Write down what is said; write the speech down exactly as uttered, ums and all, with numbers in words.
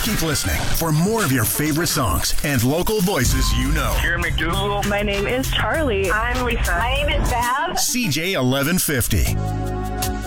Keep listening for more of your favorite songs and local voices you know. Karen McDougal. My name is Charlie. I'm Lisa. My name is Val. C J eleven fifty.